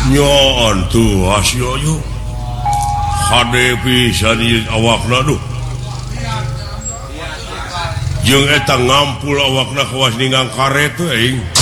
nyoon tuh hasilyo HD bisa di awakna duh jeung eta ngampul awakna kawas ninggang karet teh